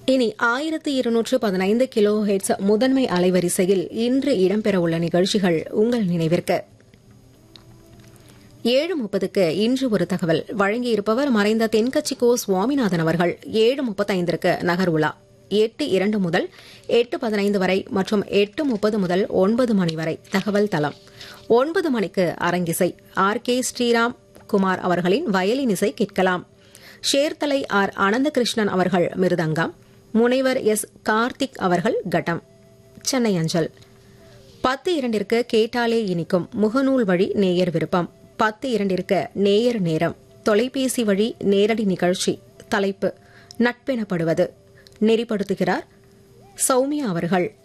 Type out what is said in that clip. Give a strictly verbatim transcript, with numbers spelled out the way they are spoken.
இனி ஆயிரத்தி இருநூற்று பதினைந்து கிலோ ஹெர்ட்ஸ் முதன்மை அலைவரிசையில் இன்று இடம்பெறவுள்ள நிகழ்ச்சிகள் உங்கள் நினைவிற்கு. ஏழு முப்பதுக்கு இன்று ஒரு தகவல் வழங்கியிருப்பவர் மறைந்த தென்கட்சி கோ சுவாமிநாதன் அவர்கள். ஏழு முப்பத்தைந்திற்கு நகர் உலா. எட்டு இரண்டு முதல் எட்டு பதினைந்து வரை மற்றும் எட்டு முப்பது முதல் ஒன்பது மணி வரை தகவல் தளம். ஒன்பது மணிக்கு அரங்கிசை ஆர் கே ஸ்ரீராம் குமார் அவர்களின் வயலின் இசை கேட்கலாம். ஷேர்தலை ஆர் அனந்தகிருஷ்ணன் அவர்கள் மிருதங்கம், முனைவர் எஸ் கார்த்திக் அவர்கள் கட்டம். சென்னை அஞ்சல். பத்து இரண்டிற்கு கேட்டாலே இனிக்கும் முகநூல் வழி நேயர் விருப்பம். பத்து இரண்டிற்கு நேயர் நேரம் தொலைபேசி வழி நேரடி நிகழ்ச்சி. தலைப்பு நட்பெனப்படுவது. நெறிப்படுத்துகிறார் சௌமியா அவர்கள்.